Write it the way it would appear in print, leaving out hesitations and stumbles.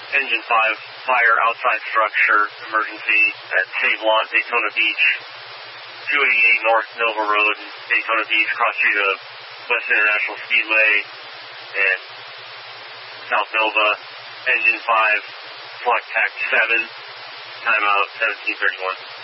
Engine 5, fire outside structure, emergency at Save Lawn, Daytona Beach, 288 North Nova Road, Daytona Beach, cross street of West International Speedway, and South Nova. Engine 5, select TAC 7, timeout 17:31.